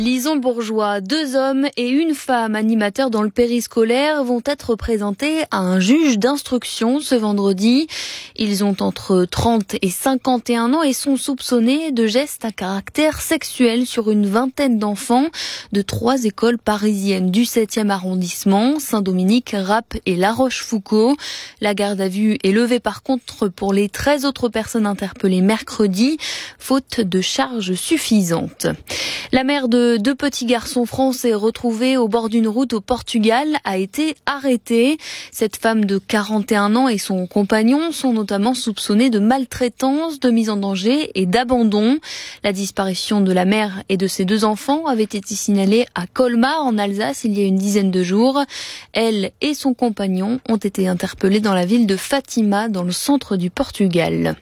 Lison Bourgeois, 2 hommes et une femme animateurs dans le périscolaire vont être présentés à un juge d'instruction ce vendredi. Ils ont entre 30 et 51 ans et sont soupçonnés de gestes à caractère sexuel sur une vingtaine d'enfants de 3 écoles parisiennes du 7e arrondissement, Saint-Dominique, Rapp et La Rochefoucauld. La garde à vue est levée par contre pour les 13 autres personnes interpellées mercredi, faute de charges suffisantes. La mère de 2 petits garçons français retrouvés au bord d'une route au Portugal a été arrêtée. Cette femme de 41 ans et son compagnon sont notamment soupçonnés de maltraitance, de mise en danger et d'abandon. La disparition de la mère et de ses 2 enfants avait été signalée à Colmar en Alsace il y a une dizaine de jours. Elle et son compagnon ont été interpellés dans la ville de Fatima dans le centre du Portugal.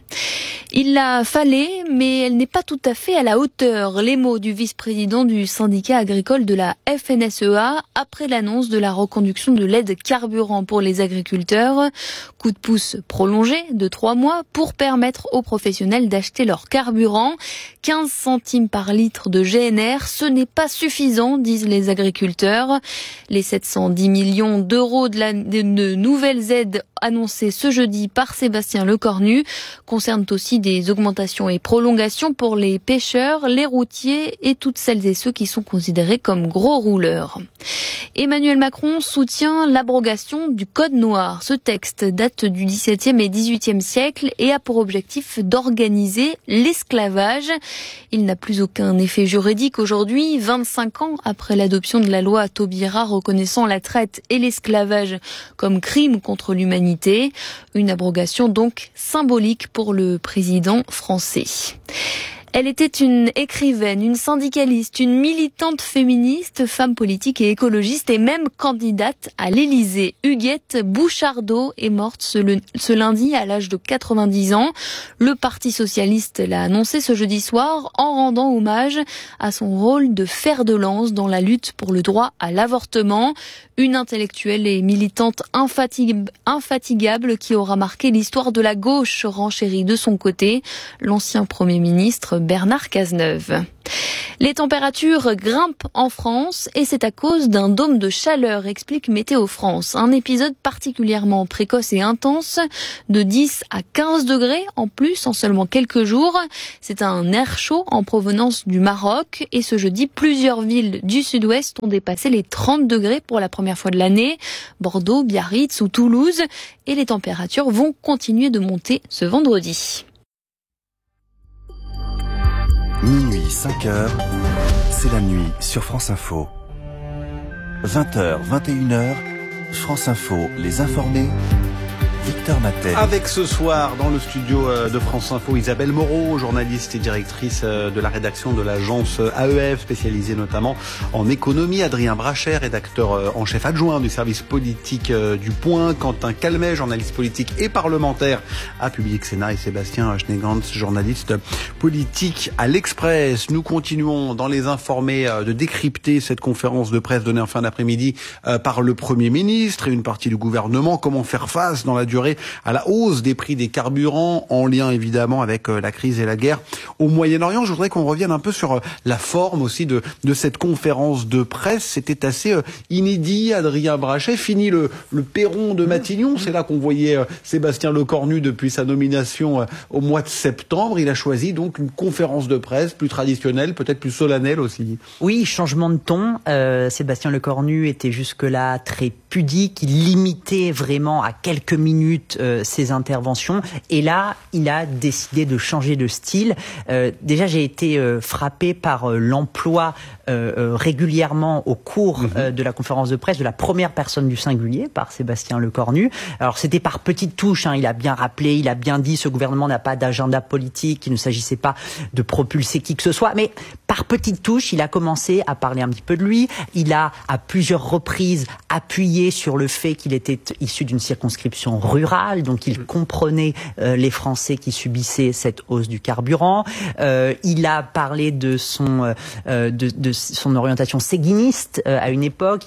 Il la fallait, mais elle n'est pas tout à fait à la hauteur. Les mots du vice-président du syndicat agricole de la FNSEA après l'annonce de la reconduction de l'aide carburant pour les agriculteurs. Coup de pouce prolongé de 3 mois pour permettre aux professionnels d'acheter leur carburant. 15 centimes par litre de GNR, ce n'est pas suffisant, disent les agriculteurs. Les 710 millions d'euros de nouvelles aides annoncées ce jeudi par Sébastien Lecornu concernent aussi des augmentations et prolongations pour les pêcheurs, les routiers et toutes celles et ceux qui sont considérés comme gros rouleurs. Emmanuel Macron soutient l'abrogation du Code noir. Ce texte date du XVIIe et XVIIIe siècle et a pour objectif d'organiser l'esclavage. Il n'a plus aucun effet juridique aujourd'hui, 25 ans après l'adoption de la loi Taubira reconnaissant la traite et l'esclavage comme crime contre l'humanité. Une abrogation donc symbolique pour le président français. Elle était une écrivaine, une syndicaliste, une militante féministe, femme politique et écologiste et même candidate à l'Élysée. Huguette Bouchardot est morte ce lundi à l'âge de 90 ans. Le Parti socialiste l'a annoncé ce jeudi soir en rendant hommage à son rôle de fer de lance dans la lutte pour le droit à l'avortement. Une intellectuelle et militante infatigable qui aura marqué l'histoire de la gauche renchérie de son côté, l'ancien Premier ministre Bernard Cazeneuve. Les températures grimpent en France et c'est à cause d'un dôme de chaleur, explique Météo France. Un épisode particulièrement précoce et intense de 10 à 15 degrés en plus en seulement quelques jours. C'est un air chaud en provenance du Maroc et ce jeudi, plusieurs villes du sud-ouest ont dépassé les 30 degrés pour la première fois de l'année. Bordeaux, Biarritz ou Toulouse et les températures vont continuer de monter ce vendredi. Minuit, 5h, c'est la nuit sur France Info. 20h, 21h, France Info, les informés, Victor Matet. Avec ce soir, dans le studio de France Info, Isabelle Moreau, journaliste et directrice de la rédaction de l'agence AEF, spécialisée notamment en économie. Adrien Brachet, rédacteur en chef adjoint du service politique du Point. Quentin Calmet, journaliste politique et parlementaire à Public Sénat. Et Sébastien Schneegans, journaliste politique à l'Express. Nous continuons dans les informés de décrypter cette conférence de presse donnée en fin d'après-midi par le Premier ministre et une partie du gouvernement. Comment faire face dans la durée à la hausse des prix des carburants, en lien évidemment avec la crise et la guerre au Moyen-Orient. Je voudrais qu'on revienne un peu sur la forme aussi de cette conférence de presse. C'était assez inédit, Adrien Brachet. Fini le perron de Matignon. C'est là qu'on voyait Sébastien Lecornu depuis sa nomination au mois de septembre. Il a choisi donc une conférence de presse plus traditionnelle, peut-être plus solennelle aussi. Oui, changement de ton. Sébastien Lecornu était jusque-là très pudique. Il limitait vraiment à quelques minutes ses interventions et là il a décidé de changer de style. Déjà j'ai été frappé par l'emploi régulièrement au cours de la conférence de presse de la première personne du singulier par Sébastien Lecornu. Alors c'était par petites touches, il a bien rappelé, il a bien dit ce gouvernement n'a pas d'agenda politique, il ne s'agissait pas de propulser qui que ce soit, mais par petites touches il a commencé à parler un petit peu de lui. Il a à plusieurs reprises appuyé sur le fait qu'il était issu d'une circonscription rurales, donc il comprenait les Français qui subissaient cette hausse du carburant. Il a parlé de son orientation séguiniste à une époque.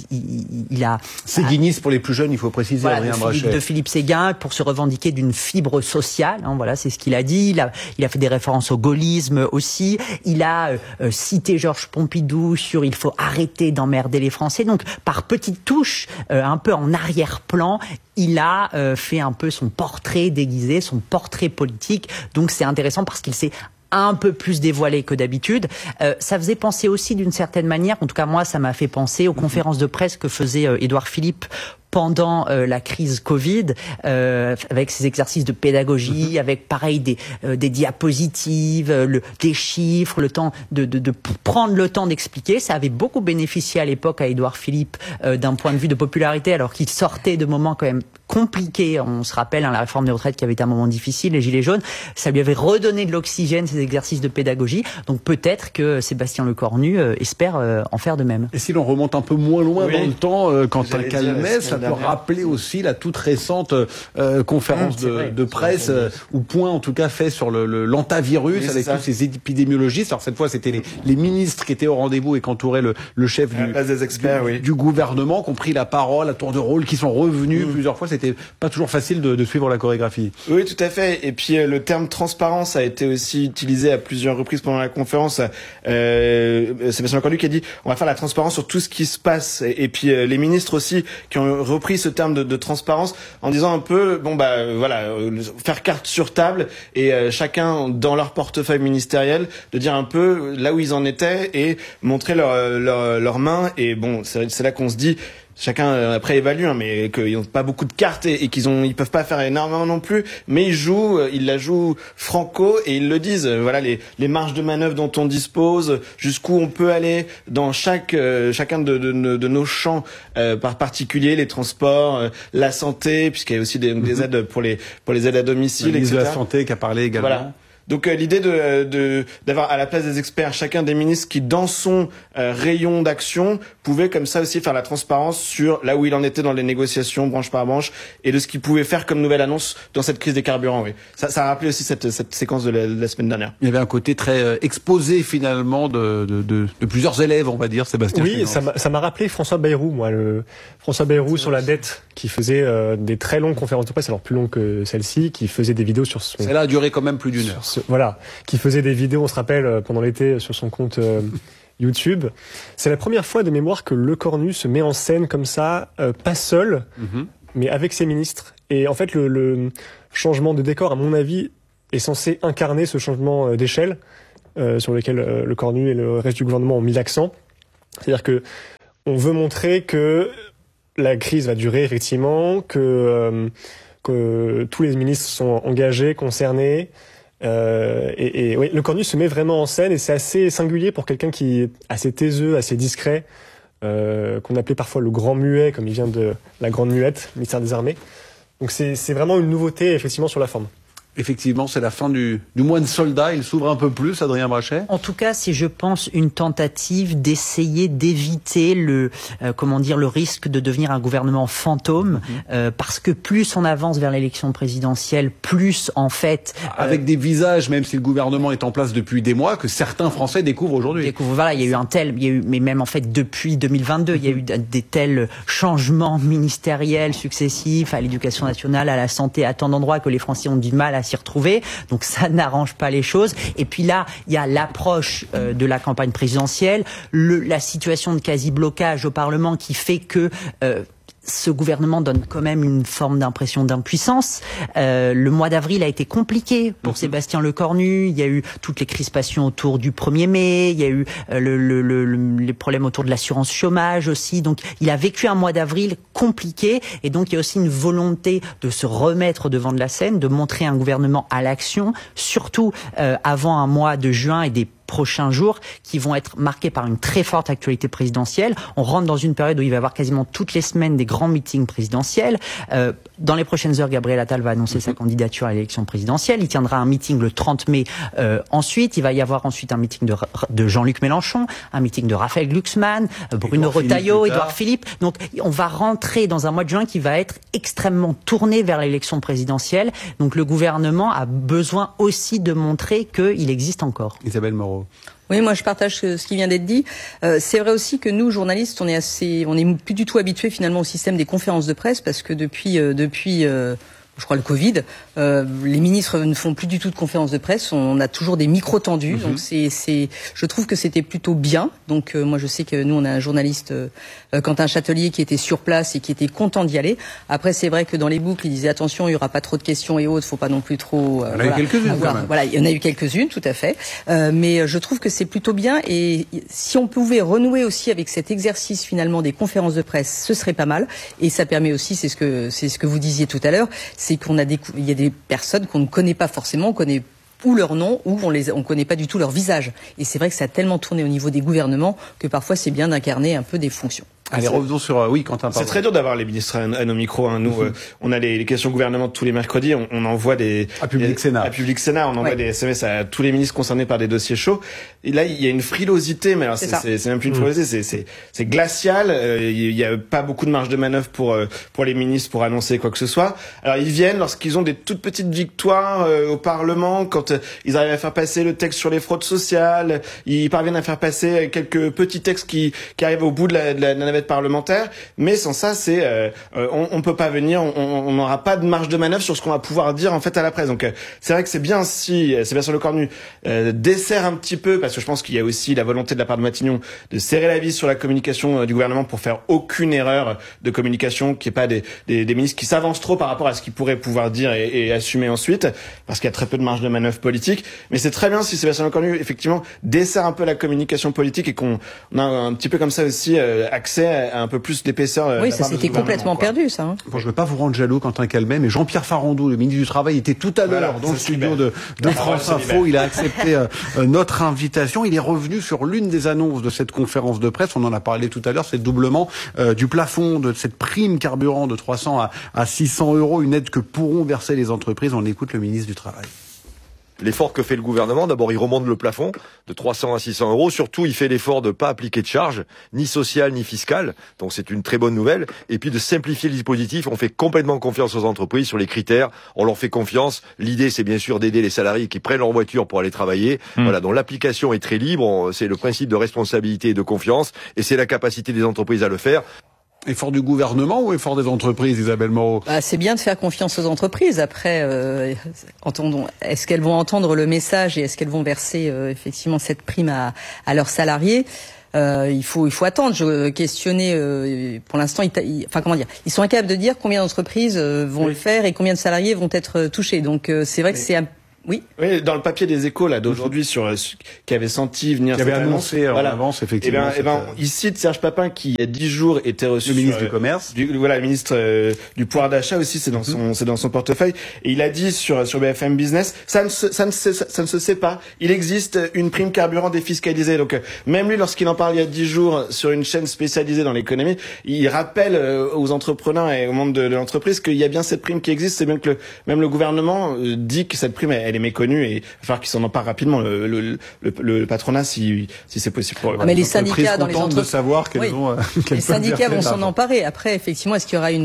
Il a séguiniste pour les plus jeunes, il faut préciser. Voilà, Adrien Brachet. de Philippe Séguin pour se revendiquer d'une fibre sociale. Voilà, c'est ce qu'il a dit. Il a fait des références au gaullisme aussi. Il a cité Georges Pompidou sur il faut arrêter d'emmerder les Français. Donc par petites touches, un peu en arrière-plan, il a fait un peu son portrait déguisé, son portrait politique. Donc c'est intéressant parce qu'il s'est un peu plus dévoilé que d'habitude. Ça faisait penser aussi d'une certaine manière, en tout cas moi ça m'a fait penser aux conférences de presse que faisait Édouard Philippe pendant la crise Covid, avec ces exercices de pédagogie, avec pareil des diapositives, des chiffres, le temps de prendre le temps d'expliquer. Ça avait beaucoup bénéficié à l'époque à Édouard Philippe d'un point de vue de popularité, alors qu'il sortait de moments quand même compliqués. On se rappelle la réforme des retraites qui avait été un moment difficile, les gilets jaunes. Ça lui avait redonné de l'oxygène, ces exercices de pédagogie. Donc peut-être que Sébastien Lecornu espère en faire de même. Et si l'on remonte un peu moins loin dans le temps, Quentin Calmet, ça peut rappeler aussi la toute récente conférence de presse, ou point en tout cas fait sur l'antavirus, avec tous ces épidémiologistes. Alors cette fois, c'était les ministres qui étaient au rendez-vous et qu'entourait le chef du gouvernement, qui ont pris la parole à tour de rôle, qui sont revenus plusieurs fois. C'était pas toujours facile de suivre la chorégraphie. Oui, tout à fait. Et puis le terme transparence a été aussi utilisé à plusieurs reprises pendant la conférence. Sébastien Lecornu qui a dit on va faire la transparence sur tout ce qui se passe. Et puis les ministres aussi qui ont repris ce terme de transparence en disant un peu faire carte sur table et chacun dans leur portefeuille ministériel de dire un peu là où ils en étaient et montrer leurs mains. Et bon, c'est là qu'on se dit chacun après évalue, mais qu'ils n'ont pas beaucoup de cartes et ils peuvent pas faire énormément non plus, mais ils la jouent franco et ils le disent. Voilà les marges de manœuvre dont on dispose, jusqu'où on peut aller dans chacun de nos champs par particulier, les transports, la santé, puisqu'il y a aussi des aides pour les aides à domicile, etc. De la santé qui a parlé également. Voilà. Donc l'idée d'avoir à la place des experts chacun des ministres qui dans son rayon d'action pouvait comme ça aussi faire la transparence sur là où il en était dans les négociations branche par branche et de ce qu'il pouvait faire comme nouvelle annonce dans cette crise des carburants. Oui, ça a rappelé aussi cette séquence de la semaine dernière. Il y avait un côté très exposé finalement de plusieurs élèves, on va dire, Sébastien. Oui, ça m'a rappelé François Bayrou, François Bayrou sur la dette, qui faisait des très longues conférences de presse, alors plus longues que celle-ci, qui faisait des vidéos sur son... Celle-là a duré quand même plus d'une heure. Voilà, qui faisait des vidéos, on se rappelle, pendant l'été sur son compte YouTube. C'est la première fois de mémoire que Lecornu se met en scène comme ça, pas seul, mais avec ses ministres. Et en fait, le changement de décor, à mon avis, est censé incarner ce changement d'échelle sur lequel Lecornu et le reste du gouvernement ont mis l'accent. C'est-à-dire que on veut montrer que la crise va durer, effectivement, que tous les ministres sont engagés, concernés. Oui, Lecornu se met vraiment en scène et c'est assez singulier pour quelqu'un qui est assez taiseux, assez discret, qu'on appelait parfois le grand muet, comme il vient de la grande muette, ministère des Armées. Donc c'est vraiment une nouveauté, effectivement, sur la forme. Effectivement, c'est la fin du mois de soldat. Il s'ouvre un peu plus, Adrien Brachet. En tout cas, c'est, je pense, une tentative d'essayer d'éviter le risque de devenir un gouvernement fantôme, parce que plus on avance vers l'élection présidentielle, plus en fait, avec des visages, même si le gouvernement est en place depuis des mois, que certains Français découvrent aujourd'hui. Voilà, il y a eu mais même en fait depuis 2022, il y a eu des tels changements ministériels successifs à l'éducation nationale, à la santé, à tant d'endroits que les Français ont du mal à s'y retrouver, donc ça n'arrange pas les choses. Et puis là, il y a l'approche de la campagne présidentielle, la situation de quasi-blocage au Parlement qui fait que ce gouvernement donne quand même une forme d'impression d'impuissance. Le mois d'avril a été compliqué pour Sébastien Lecornu. Il y a eu toutes les crispations autour du 1er mai. Il y a eu les problèmes autour de l'assurance chômage aussi. Donc, il a vécu un mois d'avril compliqué. Et donc, il y a aussi une volonté de se remettre devant de la scène, de montrer un gouvernement à l'action, surtout avant un mois de juin et des prochains jours qui vont être marqués par une très forte actualité présidentielle. On rentre dans une période où il va y avoir quasiment toutes les semaines des grands meetings présidentiels. Dans les prochaines heures, Gabriel Attal va annoncer sa candidature à l'élection présidentielle. Il tiendra un meeting le 30 mai. Ensuite, il va y avoir ensuite un meeting de Jean-Luc Mélenchon, un meeting de Raphaël Glucksmann, Bruno Retailleau, Édouard Philippe. Donc, on va rentrer dans un mois de juin qui va être extrêmement tourné vers l'élection présidentielle. Donc, le gouvernement a besoin aussi de montrer qu'il existe encore. Isabelle Moreau. Oui, moi je partage ce qui vient d'être dit. C'est vrai aussi que nous, journalistes, on est plus du tout habitués finalement au système des conférences de presse parce que depuis je crois le Covid, les ministres ne font plus du tout de conférences de presse. On a toujours des micros tendus. Donc je trouve que c'était plutôt bien. Donc moi je sais que nous on a un journaliste Quentin Châtelier qui était sur place et qui était content d'y aller. Après c'est vrai que dans les boucles il disait attention, il y aura pas trop de questions et autres, faut pas non plus trop. Il y en a eu quelques-unes quand même. Voilà, il y en a eu quelques-unes, tout à fait. Mais je trouve que c'est plutôt bien. Et si on pouvait renouer aussi avec cet exercice finalement des conférences de presse, ce serait pas mal. Et ça permet aussi, c'est ce que vous disiez tout à l'heure. C'est qu'on il y a des personnes qu'on ne connaît pas forcément, on connaît ou leur nom, ou on connaît pas du tout leur visage. Et c'est vrai que ça a tellement tourné au niveau des gouvernements que parfois c'est bien d'incarner un peu des fonctions. Allez, revenons sur... Oui, Quentin, pardon. C'est très dur d'avoir les ministres à nos micros. Hein. Nous, on a les questions gouvernement tous les mercredis. On envoie des... À Public Sénat. À Public Sénat, on envoie des SMS à tous les ministres concernés par des dossiers chauds. Et là, il y a une frilosité, mais alors c'est même plus une frilosité, c'est glacial. Il y a pas beaucoup de marge de manœuvre pour les ministres pour annoncer quoi que ce soit. Alors ils viennent lorsqu'ils ont des toutes petites victoires au Parlement, quand ils arrivent à faire passer le texte sur les fraudes sociales, ils parviennent à faire passer quelques petits textes qui arrivent au bout de la navette parlementaire, mais sans ça, on peut pas venir, on n'aura pas de marge de manœuvre sur ce qu'on va pouvoir dire en fait à la presse. Donc c'est vrai que c'est bien si Sébastien Lecornu dessert un petit peu, parce que je pense qu'il y a aussi la volonté de la part de Matignon de serrer la vis sur la communication du gouvernement pour faire aucune erreur de communication, qu'il n'y ait pas des ministres qui s'avancent trop par rapport à ce qu'ils pourraient pouvoir dire et assumer ensuite, parce qu'il y a très peu de marge de manœuvre politique. Mais c'est très bien si Sébastien Lecornu effectivement dessert un peu la communication politique et qu'on a un petit peu comme ça aussi accès à un peu plus d'épaisseur. Oui, ça s'était complètement perdu, ça. Hein. Bon, je ne veux pas vous rendre jaloux, Quentin Calmet, mais Jean-Pierre Farandou, le ministre du Travail, était tout à l'heure dans le studio de France Info. Il a accepté notre invitation. Il est revenu sur l'une des annonces de cette conférence de presse. On en a parlé tout à l'heure, c'est le doublement du plafond de cette prime carburant de 300 à 600 euros, une aide que pourront verser les entreprises. On écoute le ministre du Travail. L'effort que fait le gouvernement, d'abord il remonte le plafond de 300 à 600 euros. Surtout, il fait l'effort de ne pas appliquer de charges, ni sociales ni fiscales. Donc c'est une très bonne nouvelle. Et puis de simplifier le dispositif. On fait complètement confiance aux entreprises sur les critères. On leur fait confiance. L'idée, c'est bien sûr d'aider les salariés qui prennent leur voiture pour aller travailler. Voilà. Donc l'application est très libre. C'est le principe de responsabilité et de confiance. Et c'est la capacité des entreprises à le faire. Effort du gouvernement ou effort des entreprises, Isabelle Moreau? C'est bien de faire confiance aux entreprises. Après, entendons. Est-ce qu'elles vont entendre le message et est-ce qu'elles vont verser effectivement cette prime à leurs salariés? Il faut attendre. Je questionnais pour l'instant. Ils sont incapables de dire combien d'entreprises vont le faire et combien de salariés vont être touchés. Donc c'est vrai que c'est un... Oui, dans le papier des Échos là d'aujourd'hui qui avait senti venir, qui avait annoncé en avance effectivement. Il cite Serge Papin qui il y a 10 jours était reçu le ministre du commerce, le ministre du pouvoir d'achat aussi, c'est dans son portefeuille, et il a dit sur BFM Business, ça ne se sait pas. Il existe une prime carburant défiscalisée. Donc même lui, lorsqu'il en parle il y a 10 jours sur une chaîne spécialisée dans l'économie, il rappelle aux entrepreneurs et au monde de l'entreprise qu'il y a bien cette prime qui existe. C'est bien que même le gouvernement dit que cette prime elle est méconnue et il va falloir qu'ils s'en emparent rapidement, le patronat, si c'est possible pour eux. Mais les syndicats dans les entreprises de savoir qu'elles ont les syndicats vont s'en emparer. Après, effectivement, est-ce qu'il y aura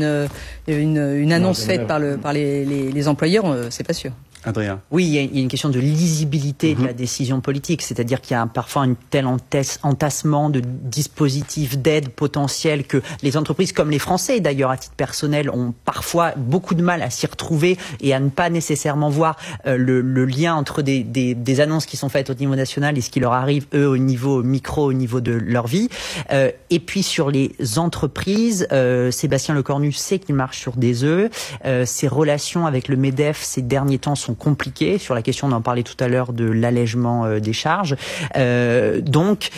une annonce faite par les employeurs? C'est pas sûr. Adrien. Oui, il y a une question de lisibilité de la décision politique, c'est-à-dire qu'il y a parfois un tel entassement de dispositifs d'aide potentiels que les entreprises, comme les Français d'ailleurs à titre personnel, ont parfois beaucoup de mal à s'y retrouver et à ne pas nécessairement voir le lien entre des annonces qui sont faites au niveau national et ce qui leur arrive eux au niveau micro, au niveau de leur vie. Et puis sur les entreprises, Sébastien Lecornu sait qu'il marche sur des œufs. Ses relations avec le MEDEF ces derniers temps sont sont compliquées sur la question, on en parlait tout à l'heure, de l'allègement des charges. Donc,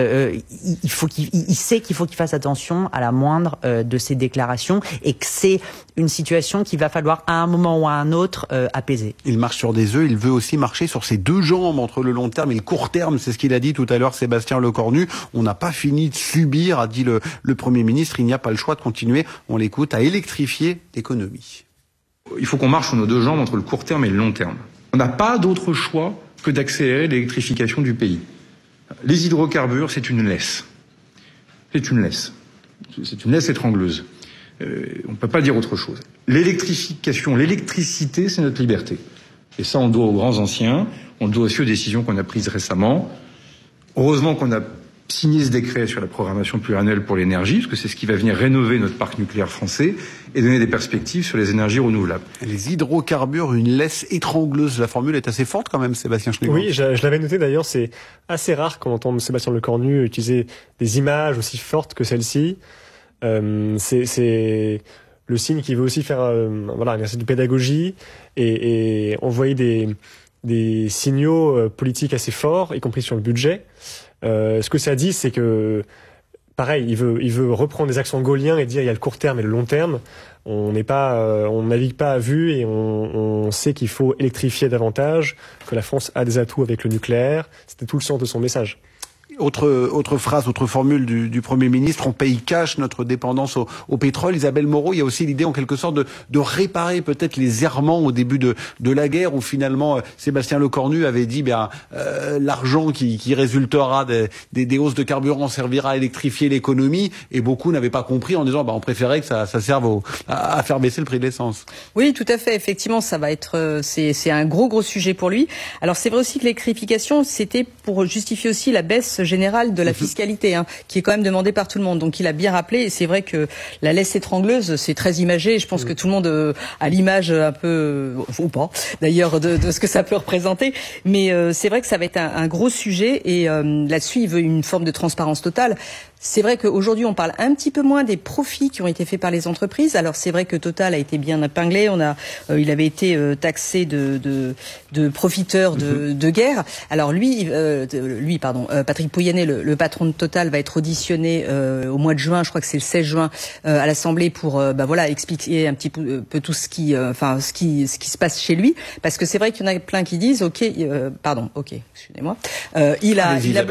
il sait qu'il faut qu'il fasse attention à la moindre de ses déclarations et que c'est une situation qu'il va falloir à un moment ou à un autre apaiser. Il marche sur des œufs, il veut aussi marcher sur ses deux jambes entre le long terme et le court terme, c'est ce qu'il a dit tout à l'heure Sébastien Lecornu. On n'a pas fini de subir, a dit le Premier ministre, il n'y a pas le choix de continuer, on l'écoute, à électrifier l'économie. Il faut qu'on marche sur nos deux jambes entre le court terme et le long terme. On n'a pas d'autre choix que d'accélérer l'électrification du pays. Les hydrocarbures, c'est une laisse. C'est une laisse. C'est une laisse étrangleuse. On ne peut pas dire autre chose. L'électrification, l'électricité, c'est notre liberté. Et ça, on doit aux grands anciens, on le doit aussi aux décisions qu'on a prises récemment. Heureusement qu'on a signé ce décret sur la programmation pluriannuelle pour l'énergie, parce que c'est ce qui va venir rénover notre parc nucléaire français et donner des perspectives sur les énergies renouvelables. Les hydrocarbures, une laisse étrangleuse. La formule est assez forte quand même, Sébastien Schneemann. Oui, je l'avais noté d'ailleurs, c'est assez rare qu'on entende Sébastien Lecornu utiliser des images aussi fortes que celle-ci. C'est le signe qu'il veut aussi faire un exercice de pédagogie et envoyer des signaux politiques assez forts, y compris sur le budget. Ce que ça dit, c'est que pareil, il veut reprendre des accents gaulliens et dire il y a le court terme et le long terme. On navigue pas à vue et on sait qu'il faut électrifier davantage, que la France a des atouts avec le nucléaire. C'était tout le sens de son message. Autre phrase, autre formule du Premier ministre, on paye cash notre dépendance au pétrole. Isabelle Moreau, il y a aussi l'idée en quelque sorte de réparer peut-être les errements au début de la guerre où finalement Sébastien Lecornu avait dit l'argent qui résultera des hausses de carburant servira à électrifier l'économie, et beaucoup n'avaient pas compris en disant on préférait que ça serve à faire baisser le prix de l'essence. Oui, tout à fait. Effectivement, ça va être c'est un gros sujet pour lui. Alors c'est vrai aussi que l'électrification, c'était pour justifier aussi la baisse générale de la fiscalité, qui est quand même demandée par tout le monde. Donc il a bien rappelé, et c'est vrai que la laisse étrangleuse, c'est très imagé, et je pense que tout le monde a l'image un peu, ou pas, d'ailleurs, de ce que ça peut représenter. Mais c'est vrai que ça va être un gros sujet, et là-dessus, il veut une forme de transparence totale. C'est vrai qu'aujourd'hui, on parle un petit peu moins des profits qui ont été faits par les entreprises. Alors, c'est vrai que Total a été bien épinglé. Il avait été taxé de profiteur de guerre. Alors, Patrick Pouyanné, le patron de Total, va être auditionné au mois de juin. Je crois que c'est le 16 juin à l'Assemblée pour expliquer un petit peu tout ce qui se passe chez lui. Parce que c'est vrai qu'il y en a plein qui disent, excusez-moi, il a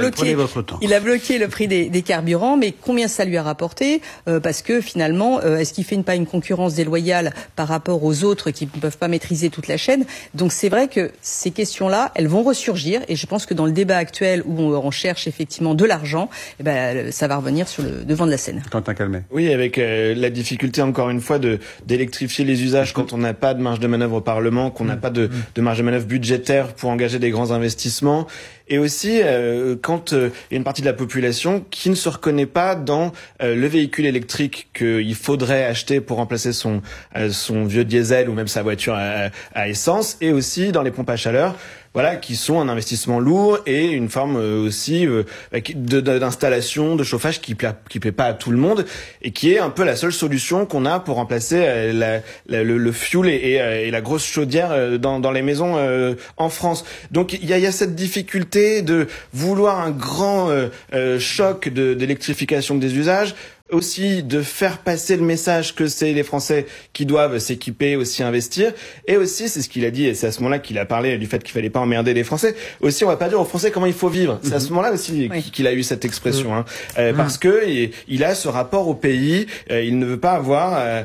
bloqué le prix des carburants. Mais combien ça lui a rapporté parce que finalement, est-ce qu'il fait pas une concurrence déloyale par rapport aux autres qui ne peuvent pas maîtriser toute la chaîne? Donc c'est vrai que ces questions-là, elles vont ressurgir, et je pense que dans le débat actuel où on cherche effectivement de l'argent, ça va revenir sur le devant de la scène. Quentin Calmet. Oui, avec la difficulté encore une fois d'électrifier les usages quand on n'a pas de marge de manœuvre au Parlement, qu'on n'a pas de marge de manœuvre budgétaire pour engager des grands investissements. Et aussi, quand il y a une partie de la population qui ne se reconnaît pas dans le véhicule électrique qu'il faudrait acheter pour remplacer son vieux diesel ou même sa voiture à essence, et aussi dans les pompes à chaleur, qui sont un investissement lourd et une forme aussi d'installation, de chauffage qui plaît pas à tout le monde, et qui est un peu la seule solution qu'on a pour remplacer le fuel et la grosse chaudière dans les maisons en France. Donc il y a cette difficulté de vouloir un grand choc d'électrification des usages, aussi de faire passer le message que c'est les Français qui doivent s'équiper, aussi investir, et aussi, c'est ce qu'il a dit, et c'est à ce moment-là qu'il a parlé du fait qu'il fallait pas emmerder les Français. Aussi, on va pas dire aux Français comment il faut vivre. C'est à ce moment-là aussi qu'il a eu cette expression, parce que il a ce rapport au pays, il ne veut pas avoir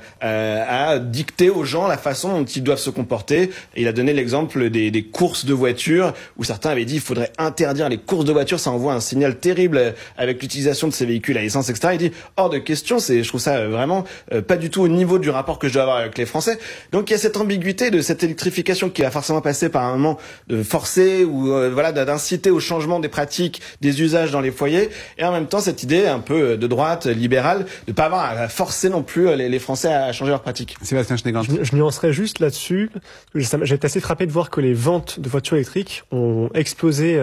à dicter aux gens la façon dont ils doivent se comporter. Et il a donné l'exemple des courses de voitures, où certains avaient dit il faudrait interdire les courses de voitures, ça envoie un signal terrible avec l'utilisation de ces véhicules à essence, etc. Il dit hors de question, je trouve ça vraiment pas du tout au niveau du rapport que je dois avoir avec les Français. Donc il y a cette ambiguïté de cette électrification qui va forcément passer par un moment de forcer ou d'inciter au changement des pratiques, des usages dans les foyers, et en même temps cette idée un peu de droite libérale de pas avoir à forcer non plus les Français à changer leurs pratiques. Sébastien Schneemann. Je nuancerais juste là-dessus. J'ai été assez frappé de voir que les ventes de voitures électriques ont explosé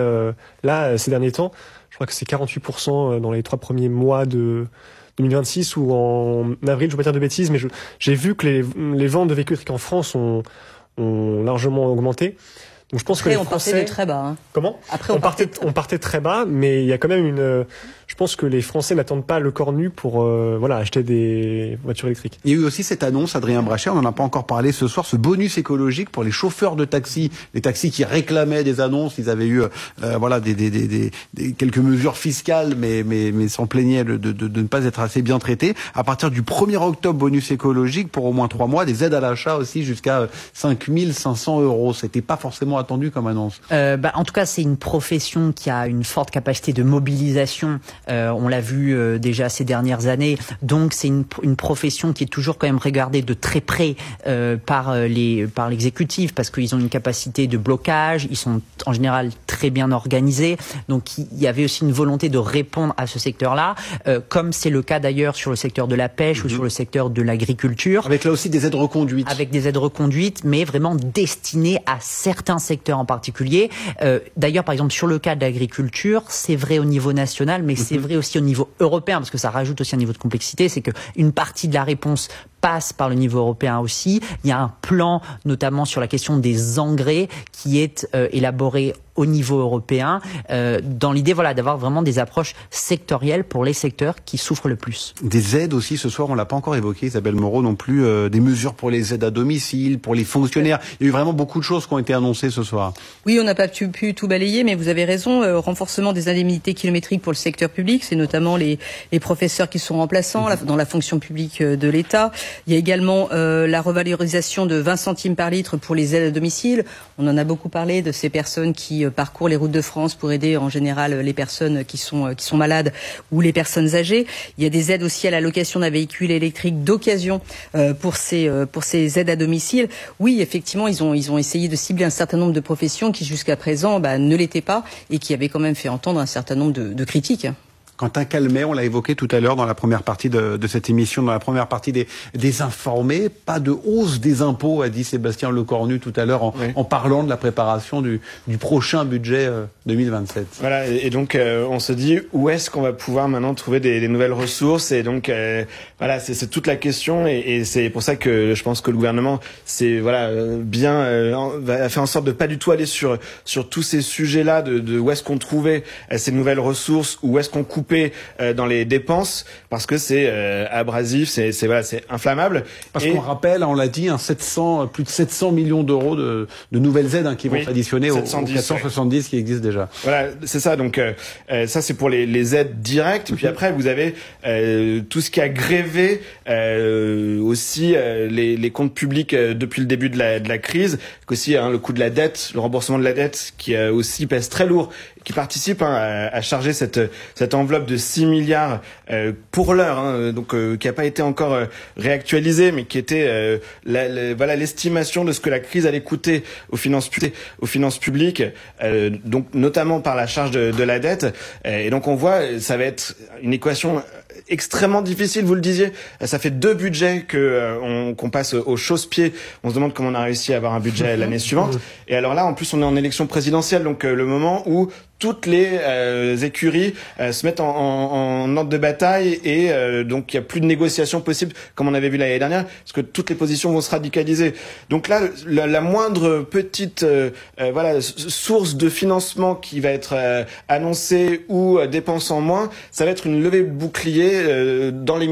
ces derniers temps. Je crois que c'est 48% dans les 3 premiers mois de 2026 ou en avril, je ne veux pas dire de bêtises, mais j'ai vu que les ventes de véhicules électriques en France ont ont largement augmenté. Donc je pense Après, que les on Français... partait de très bas. Hein. Comment ? Après, on partait très bas, mais il y a quand même je pense que les Français n'attendent pas le corps nu pour acheter des voitures électriques. Il y a eu aussi cette annonce, Adrien Brachet, on n'en a pas encore parlé ce soir, ce bonus écologique pour les chauffeurs de taxi, les taxis qui réclamaient des annonces, ils avaient eu quelques mesures fiscales, mais s'en plaignaient de ne pas être assez bien traités. À partir du 1er octobre, bonus écologique pour au moins 3 mois, des aides à l'achat aussi jusqu'à 5 500 €. C'était pas forcément attendu comme annonce. En tout cas, c'est une profession qui a une forte capacité de mobilisation. On l'a vu déjà ces dernières années. Donc, c'est une profession qui est toujours quand même regardée de très près par l'exécutif parce qu'ils ont une capacité de blocage. Ils sont en général très bien organisés. Donc, il y avait aussi une volonté de répondre à ce secteur-là, comme c'est le cas d'ailleurs sur le secteur de la pêche ou sur le secteur de l'agriculture. Avec là aussi des aides reconduites. Avec des aides reconduites, mais vraiment destinées à certains secteurs en particulier. D'ailleurs, par exemple, sur le cas de l'agriculture, c'est vrai au niveau national, mais c'est vrai aussi au niveau européen, parce que ça rajoute aussi un niveau de complexité, c'est qu'une partie de la réponse passe par le niveau européen aussi. Il y a un plan, notamment sur la question des engrais, qui est élaboré au niveau européen, dans l'idée d'avoir vraiment des approches sectorielles pour les secteurs qui souffrent le plus. Des aides aussi, ce soir, on l'a pas encore évoqué, Isabelle Moreau non plus, des mesures pour les aides à domicile, pour les fonctionnaires. Il y a eu vraiment beaucoup de choses qui ont été annoncées ce soir. Oui, on n'a pas pu tout balayer, mais vous avez raison, renforcement des indemnités kilométriques pour le secteur public, c'est notamment les professeurs qui sont remplaçants dans la fonction publique de l'État. Il y a également la revalorisation de 20 centimes par litre pour les aides à domicile. On en a beaucoup parlé de ces personnes qui parcourent les routes de France pour aider en général les personnes qui sont malades ou les personnes âgées. Il y a des aides aussi à la location d'un véhicule électrique d'occasion pour ces aides à domicile. Oui, effectivement, ils ont essayé de cibler un certain nombre de professions qui jusqu'à présent ne l'étaient pas et qui avaient quand même fait entendre un certain nombre de critiques. Quentin Calmet, on l'a évoqué tout à l'heure dans la première partie de cette émission, dans la première partie des informés. Pas de hausse des impôts, a dit Sébastien Lecornu tout à l'heure en parlant de la préparation du prochain budget 2027. Voilà, et donc on se dit où est-ce qu'on va pouvoir maintenant trouver des nouvelles ressources, et donc c'est toute la question, et c'est pour ça que je pense que le gouvernement va faire en sorte de pas du tout aller sur tous ces sujets-là de où est-ce qu'on trouvait ces nouvelles ressources, où est-ce qu'on coupait dans les dépenses, parce que c'est abrasif, c'est inflammable. Parce qu'on rappelle, on l'a dit, plus de 700 millions d'euros de nouvelles aides qui vont s'additionner aux 470 qui existent déjà. Voilà, c'est ça. Donc ça, c'est pour les aides directes. Et puis après, vous avez tout ce qui a grévé aussi les comptes publics depuis le début de la crise, aussi le coût de la dette, le remboursement de la dette qui aussi pèse très lourd, qui participe à charger cette enveloppe de 6 milliards pour l'heure, qui n'a pas été encore réactualisée, mais qui était l'estimation de ce que la crise allait coûter aux finances publiques, donc notamment par la charge de la dette. Et donc on voit, ça va être une équation extrêmement difficile, vous le disiez. Ça fait 2 budgets qu'on passe au chausse-pied. On se demande comment on a réussi à avoir un budget l'année suivante. Et alors là, en plus, on est en élection présidentielle, donc le moment où toutes les écuries se mettent en ordre de bataille, et donc il n'y a plus de négociations possibles comme on avait vu l'année dernière, parce que toutes les positions vont se radicaliser. Donc là, la moindre petite source de financement qui va être annoncée ou dépense en moins, ça va être une levée de bouclier dans les